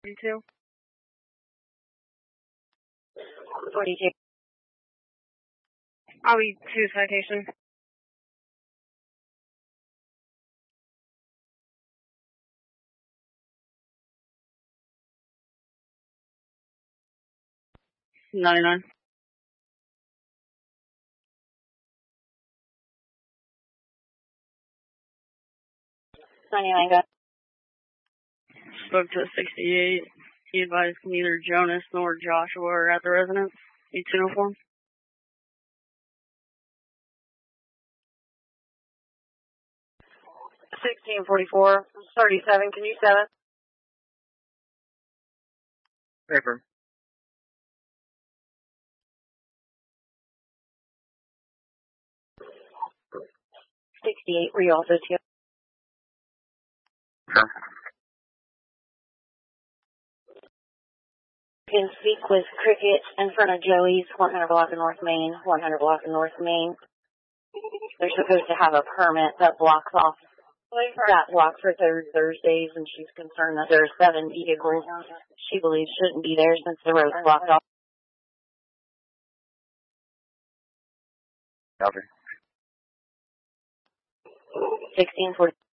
42. 42. I'll be 2 citation. $99. 99, go. Spoke to 68. He advised neither Jonas nor Joshua are at the residence. Need to know form. 1644, 37, can you 7? Paper. 68, were you also 2? Sure. You can speak with Cricket in front of Joey's, 100 block of North Main, 100 block of North Main. They're supposed to have a permit that blocks off that block for Thursdays, and she's concerned that there are 7 vehicles she believes shouldn't be there since the road's blocked off. Copy. 1640.